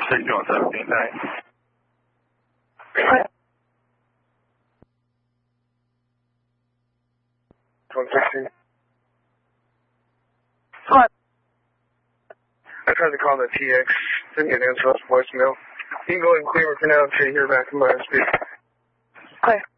61789. What? 116. What? I tried to call the TX. Didn't get an answer. Voicemail. You can go ahead and clear it for now until you hear back from my speaker. Okay.